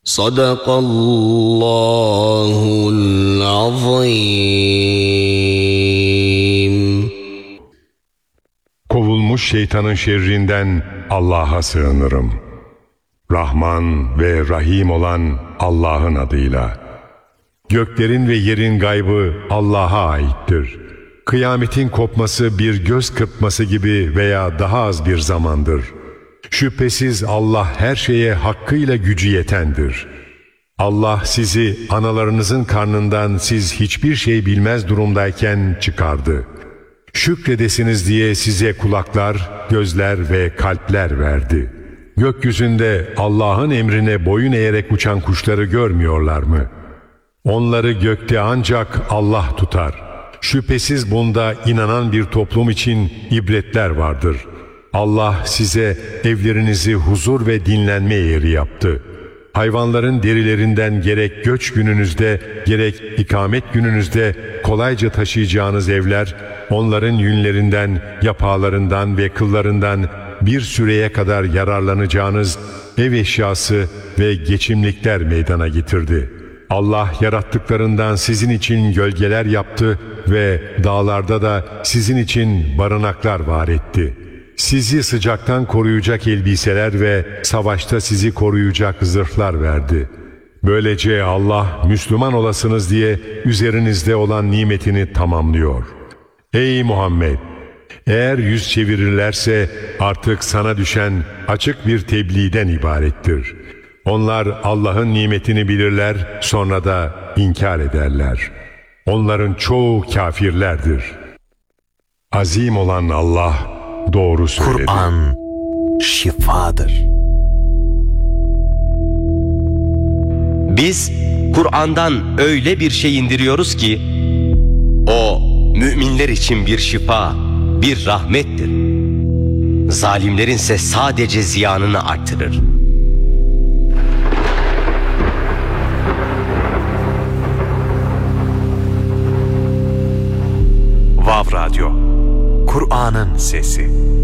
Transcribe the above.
Sadakallahul azim. Kovulmuş şeytanın şerrinden Allah'a sığınırım. Rahman ve Rahim olan Allah'ın adıyla. Göklerin ve yerin gaybı Allah'a aittir. Kıyametin kopması bir göz kırpması gibi veya daha az bir zamandır. Şüphesiz Allah her şeye hakkıyla gücü yetendir. Allah sizi analarınızın karnından siz hiçbir şey bilmez durumdayken çıkardı. Şükredesiniz diye size kulaklar, gözler ve kalpler verdi. Gökyüzünde Allah'ın emrine boyun eğerek uçan kuşları görmüyorlar mı? Onları gökte ancak Allah tutar. Şüphesiz bunda inanan bir toplum için ibretler vardır. Allah size evlerinizi huzur ve dinlenme yeri yaptı. Hayvanların derilerinden gerek göç gününüzde gerek ikamet gününüzde kolayca taşıyacağınız evler, onların yünlerinden, yapağlarından ve kıllarından bir süreye kadar yararlanacağınız ev eşyası ve geçimlikler meydana getirdi. Allah yarattıklarından sizin için gölgeler yaptı ve dağlarda da sizin için barınaklar var etti. Sizi sıcaktan koruyacak elbiseler ve savaşta sizi koruyacak zırhlar verdi. Böylece Allah Müslüman olasınız diye üzerinizde olan nimetini tamamlıyor. Ey Muhammed! Eğer yüz çevirirlerse artık sana düşen açık bir tebliğden ibarettir. Onlar Allah'ın nimetini bilirler, sonra da inkar ederler. Onların çoğu kafirlerdir. Azim olan Allah doğru söyledi. Kur'an şifadır. Biz Kur'an'dan öyle bir şey indiriyoruz ki o müminler için bir şifa, bir rahmettir. Zalimlerin ise sadece ziyanını artırır. Vav Radyo, Kur'an'ın sesi.